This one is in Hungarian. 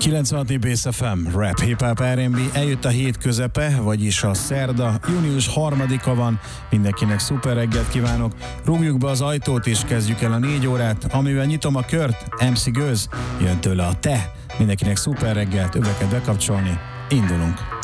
96 Bass FM, Rap, Hip Hop, R&B, eljött a hét közepe, vagyis a szerda, június 3-a van, mindenkinek szuper reggelt kívánok, rúgjuk be az ajtót és kezdjük el a 4 órát, amivel nyitom a kört, MC Gőz, jön tőle a te, mindenkinek szuper reggelt, öveket bekapcsolni, indulunk.